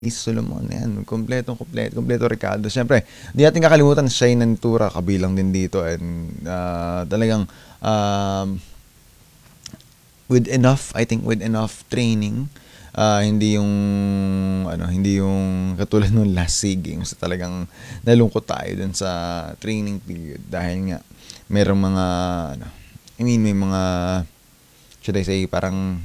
Solomon, yan, kompleto Ricardo. Siyempre, di natin kakalimutan Shane Nantura kabilang din dito and talagang with enough training, hindi yung katulad nung last SEA Games, talagang nalungkot tayo dun sa training period dahil nga merong mga may mga should I say parang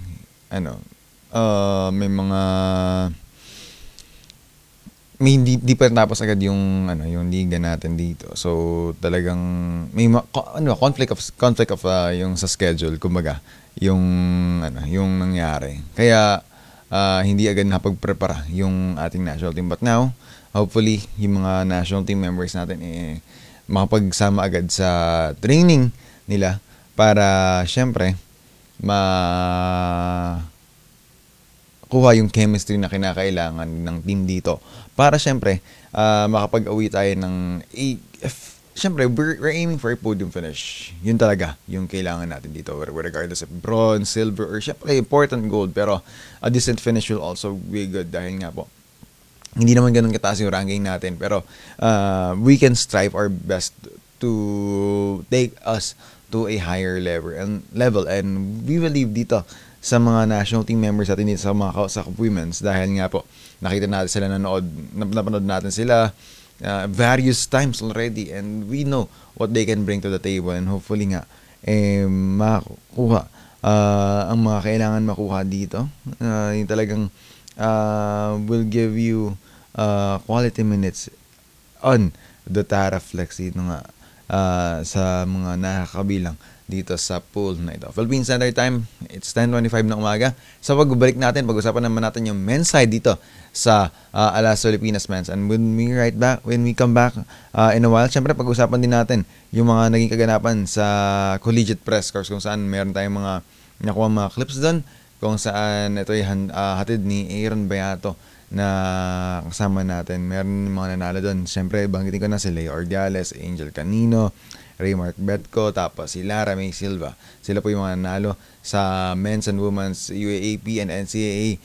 may hindi pa tapos agad yung yung liga natin dito. So talagang may conflict of yung sa schedule, kumbaga, yung yung nangyari. Kaya hindi agad napagprepara yung ating national team. But now, hopefully, yung mga national team members natin makapagsama agad sa training nila para syempre kuha yung chemistry na kinakailangan ng team dito. Para syempre, makapag-uwi tayo ng... Syempre, we're aiming for a podium finish. Yun talaga yung kailangan natin dito. Regardless of bronze, silver, or syempre important gold. Pero a decent finish will also be good dahil nga po, hindi naman ganun kataas yung ranking natin. Pero we can strive our best to take us to a higher level. And we will leave dito sa mga national team members natin dito sa mga sa women's dahil nga po nakita natin sila napanood natin sila various times already and we know what they can bring to the table and hopefully nga makuha ang mga kailangan makuha dito. Yung talagang will give you quality minutes on the Tara Flex dito nga sa mga nakakabilang dito sa pool na ito. Philippine Standard Time, it's 10:25 ng umaga. Sa pagbabalik natin, pag-usapan naman natin yung men's side dito sa Alas Filipinas Men's. And when we come back in a while, syempre pag-usapan din natin yung mga naging kaganapan sa collegiate press course kung saan meron tayong mga nakuha mga clips doon, kung saan ito ay hatid ni Aaron Bayato na kasama natin. Meron mga nanalo doon. Syempre, banggitin ko na si Lea Ordiales, Angel Canino, Raymart Betco, tapos si Lara May Silva. Sila po yung mga nanalo sa men's and women's UAAP and NCAA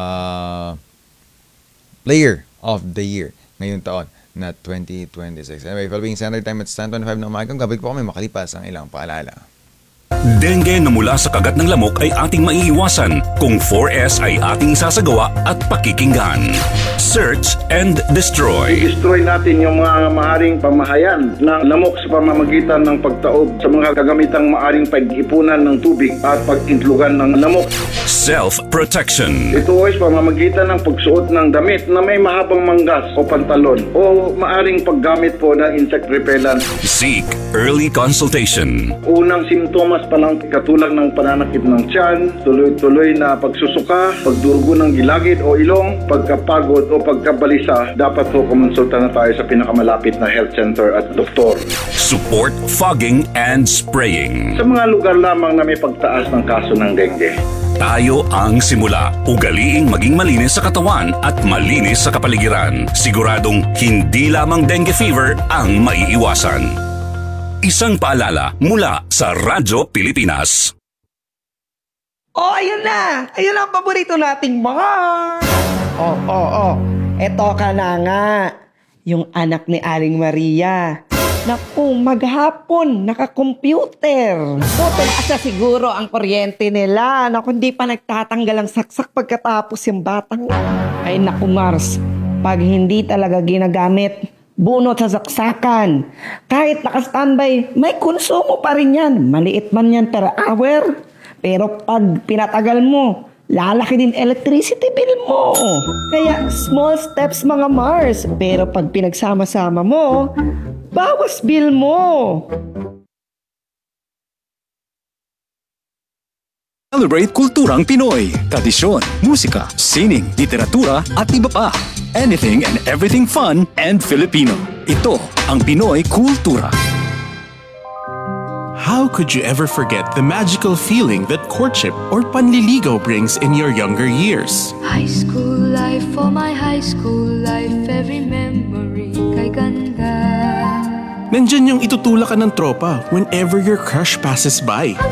Player of the Year ngayong taon na 2026. Anyway, Philippine Standard Time at 10:25 na umaga. Gabay po kami makalipas ang ilang paalala. Dengue na mula sa kagat ng lamok ay ating maiiwasan kung 4S ay ating sasagawa at pakikinggan. Search and destroy. Destroy natin yung mga maaring pamahayan ng lamok sa pamamagitan ng pagtaob sa mga kagamitang maaring pag-ipunan ng tubig at pag-intlugan ng lamok. Self-protection. Ito ay pamamagitan ng pagsuot ng damit na may mahabang manggas o pantalon o maaring paggamit po ng insect repellent. Seek early consultation. Unang simptomas pa lang katulad ng pananakit ng tiyan, tuloy-tuloy na pagsusuka, pagdurugo ng gilagid o ilong, pagkapagod o pagkabalisa, dapat po kumonsulta na tayo sa pinakamalapit na health center at doktor. Support fogging and spraying. Sa mga lugar lamang na may pagtaas ng kaso ng dengue. Tayo ang simula. Ugaliing maging malinis sa katawan at malinis sa kapaligiran. Siguradong hindi lamang dengue fever ang maiiwasan. Isang paalala mula sa Radyo Pilipinas. Oh, ayun na! Ayun ang paborito nating bar! Oh. Eto ka na nga. Yung anak ni Aling Maria. Naku, maghapon, naka-computer. Tumaas na siguro ang kuryente nila. Naku, hindi pa nagtatanggal ang saksak pagkatapos yung batang. Ay naku, Mars. Pag hindi talaga ginagamit, bunot sa saksakan. Kahit naka-standby, may konsumo pa rin yan. Maliit man yan per hour. Pero pag pinatagal mo, lalaki din electricity bill mo. Kaya small steps mga Mars. Pero pag pinagsama-sama mo, bawas bill mo. Celebrate kulturang Pinoy, tradisyon, musika, sining, literatura at iba pa. Anything and everything fun and Filipino. Ito ang Pinoy Kultura. How could you ever forget the magical feeling that courtship or panliligaw brings in your younger years? High school life, for my high school life, every memory kay ganda. Nandyan yung itutulak ka ng tropa whenever your crush passes by.